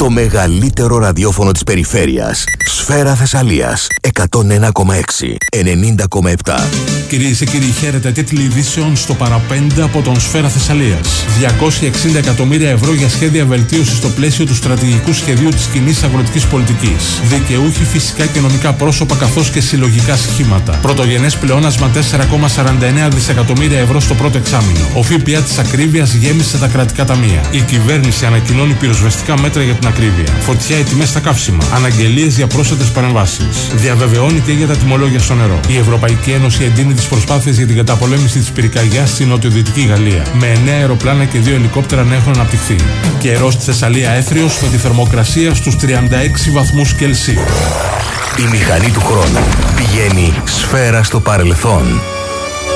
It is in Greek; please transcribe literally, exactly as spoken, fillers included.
Το μεγαλύτερο ραδιόφωνο της περιφέρειας. Σφαίρα Θεσσαλίας. εκατόν ένα κόμμα έξι, ενενήντα κόμμα επτά. Κυρίες και κύριοι, χαίρετε. Τίτλοι ειδήσεων στο παραπέντε από τον Σφαίρα Θεσσαλίας. διακόσια εξήντα εκατομμύρια ευρώ για σχέδια βελτίωσης στο πλαίσιο του στρατηγικού σχεδίου της κοινής αγροτικής πολιτικής. Δικαιούχοι φυσικά και νομικά πρόσωπα καθώς και συλλογικά σχήματα. Πρωτογενές πλεόνασμα τέσσερα κόμμα σαράντα εννέα δισεκατομμύρια ευρώ στο πρώτο εξάμηνο. Ο ΦΠΑ της ακρίβειας γέμισε τα κρατικά ταμεία. Η κυβέρνηση ανακοινώνει πυροσβεστικά μέτρα για την ακρίβεια. Φωτιά οι τιμές στα καύσιμα. Αναγγελίες για πρόσθετες παρεμβάσεις. Διαβεβαιώνει και για τα τιμολόγια στο νερό. Η Ευρωπαϊκή Ένωση εντείνει τις προσπάθειες για την καταπολέμηση της πυρκαγιάς στην νοτιοδυτική Γαλλία. Με εννέα αεροπλάνα και δύο ελικόπτερα να έχουν αναπτυχθεί. Καιρός στη Θεσσαλία έθριος με τη θερμοκρασία στους τριάντα έξι βαθμούς Κελσίου. Η μηχανή του χρόνου πηγαίνει σφαίρα στο παρελθόν.